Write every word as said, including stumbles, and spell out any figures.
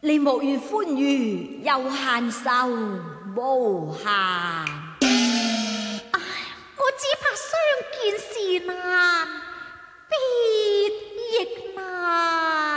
你莫怨歡愉有限壽，無限。